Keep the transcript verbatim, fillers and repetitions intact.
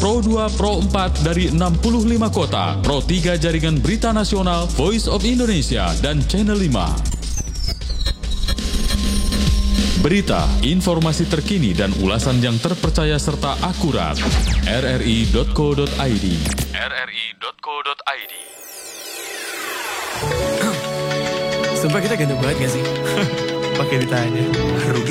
Pro dua, Pro empat dari enam puluh lima kota, Pro tiga Jaringan Berita Nasional, Voice of Indonesia, dan Channel lima. Berita, informasi terkini dan ulasan yang terpercaya serta akurat. r r i dot co dot i d r r i dot co dot i d. Sumpah kita ganteng banget gak sih? Pakai ditanya. Rugi